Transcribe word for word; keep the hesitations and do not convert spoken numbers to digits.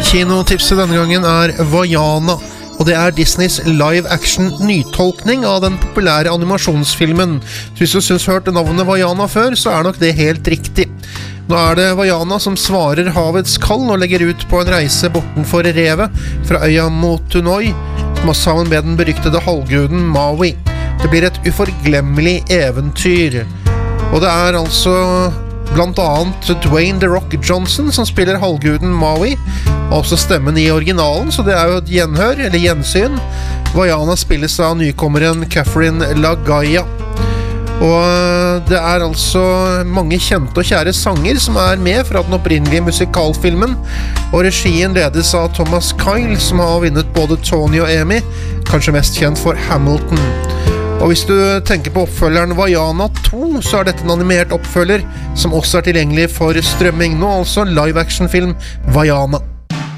Kinotipset denne gangen er Vaiana, og det er Disneys live-action nytolkning av den populære animasjonsfilmen. Så hvis du synes hørt navnet Vaiana før, så er nok det helt riktig. Nå er det Vaiana som svarer havets kall og legger ut på en reise bortenfor revet fra øya Motunoi, som har sammen med den beryktede halvguden Maui. Det blir et uforglemmelig eventyr. Og det er altså blant annet Dwayne The Rock Johnson som spiller halvguden Maui, og også stemmen i originalen, så det er jo et gjenhør, eller gjensyn. Vaiana spilles av nykommeren Catherine Lagaya. Og det er altså mange kjente og kjære sanger som er med fra den opprinnelige musikalfilmen, og regien ledes av Thomas Kyle, som har vunnet både Tony og Emmy, kanskje mest kjent for Hamilton. Og hvis du tenker på oppfølgeren Vaiana to, så er dette en animert oppfølger som også er tilgjengelig for strømming nå, altså live-action-film Vaiana.